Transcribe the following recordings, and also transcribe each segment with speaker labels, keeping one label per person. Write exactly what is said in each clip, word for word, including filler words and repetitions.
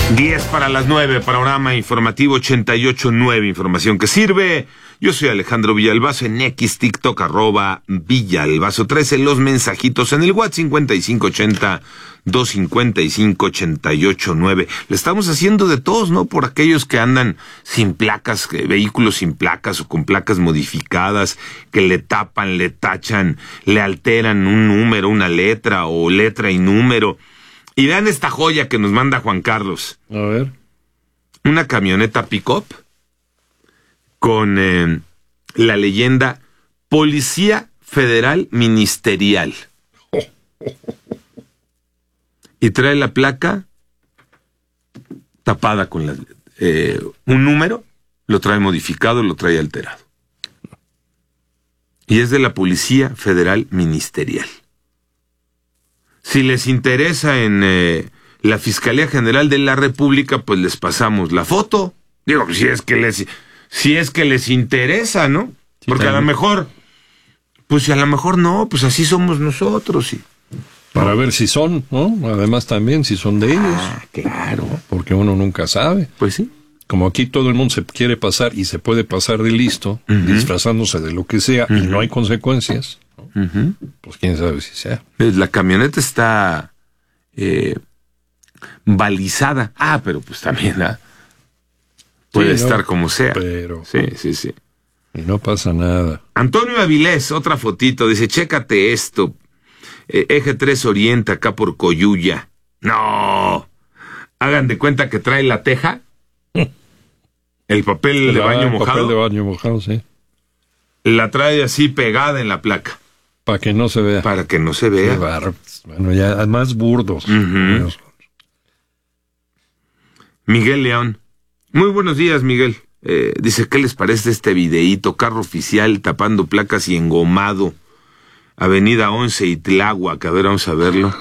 Speaker 1: diez para las nueve, panorama informativo ochenta y ocho nueve, información que sirve. Yo soy Alejandro Villalbazo en X, TikTok, arroba Villalbazo trece, los mensajitos en el WhatsApp cincuenta y cinco ochenta, doscientos cincuenta y cinco, ochenta y ocho nueve. Le estamos haciendo de todos, ¿no? Por aquellos que andan sin placas, vehículos sin placas o con placas modificadas, que le tapan, le tachan, le alteran un número, una letra o letra y número. Y vean esta joya que nos manda Juan Carlos.
Speaker 2: A ver.
Speaker 1: Una camioneta pick-up con eh, la leyenda Policía Federal Ministerial. Y trae la placa tapada con la, eh, un número, lo trae modificado, lo trae alterado. Y es de la Policía Federal Ministerial. Si les interesa en eh, la Fiscalía General de la República, pues les pasamos la foto. Digo, si es que les, si es que les interesa, ¿no?
Speaker 2: Sí,
Speaker 1: porque
Speaker 2: también.
Speaker 1: a lo mejor, pues si a lo mejor no, pues así somos nosotros. Y,
Speaker 2: Para ver si son, ¿no? Además también si son de ellos.
Speaker 1: ah, claro.
Speaker 2: Porque uno nunca sabe.
Speaker 1: Pues sí.
Speaker 2: Como aquí todo el mundo se quiere pasar y se puede pasar de listo,
Speaker 1: Uh-huh.
Speaker 2: disfrazándose de lo que sea,
Speaker 1: Uh-huh.
Speaker 2: y no hay consecuencias, ¿no?
Speaker 1: Uh-huh.
Speaker 2: Pues quién sabe si sea.
Speaker 1: La camioneta está eh, balizada. Ah, pero pues también ¿ah? puede
Speaker 2: Sí,
Speaker 1: estar
Speaker 2: no,
Speaker 1: como sea.
Speaker 2: Pero...
Speaker 1: Sí, sí, sí.
Speaker 2: Y no pasa nada.
Speaker 1: Antonio Avilés, otra fotito, dice, chécate esto. Eh, Eje tres Oriente, acá por Coyuya. No. Hagan de cuenta que trae la teja. El papel de
Speaker 2: Ah,
Speaker 1: baño
Speaker 2: el
Speaker 1: mojado.
Speaker 2: papel de baño mojado, sí.
Speaker 1: La trae así pegada en la placa.
Speaker 2: Para que no se vea.
Speaker 1: Para que no se
Speaker 2: Qué
Speaker 1: vea.
Speaker 2: bárbaro. Bueno, ya, además burdos.
Speaker 1: Ujú. Miguel León. Muy buenos días, Miguel. Eh, dice, ¿qué les parece este videíto? Carro oficial tapando placas y engomado. Avenida once y Tláhuac. A ver, vamos a verlo.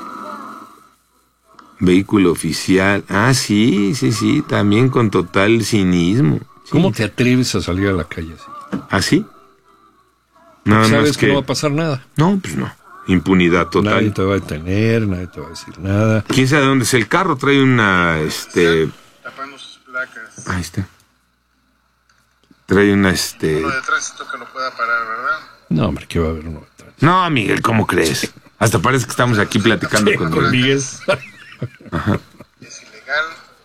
Speaker 1: Vehículo oficial. Ah, sí, sí, sí. También con total cinismo. Sí.
Speaker 2: ¿Cómo te atreves a salir a la calle así?
Speaker 1: ¿Así? Nada más
Speaker 2: Sabes que
Speaker 1: que...
Speaker 2: no va a pasar nada.
Speaker 1: No, pues no. Impunidad total.
Speaker 2: Nadie te va a detener, nadie te va a decir nada.
Speaker 1: ¿Quién sabe dónde es el carro? Trae una, este...
Speaker 3: Tapando sus placas.
Speaker 1: Ahí está. Trae una, este...
Speaker 3: Uno de tránsito que lo pueda parar, ¿verdad?
Speaker 2: No, hombre, ¿qué va a haber uno detrás?
Speaker 1: No, Miguel, ¿cómo crees? Hasta parece que estamos aquí platicando con
Speaker 2: Con
Speaker 1: Miguel.
Speaker 2: Miguel.
Speaker 1: Ajá.
Speaker 3: Es ilegal.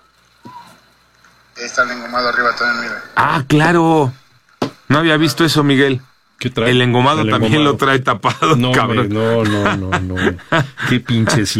Speaker 3: Ahí está el engomado arriba también, mira.
Speaker 1: Ah, claro. No había visto eso, Miguel.
Speaker 2: ¿Qué trae?
Speaker 1: El engomado
Speaker 2: El
Speaker 1: también
Speaker 2: engomado.
Speaker 1: lo trae tapado,
Speaker 2: No,
Speaker 1: cabrón.
Speaker 2: hombre, no, no, no, no. Qué pinches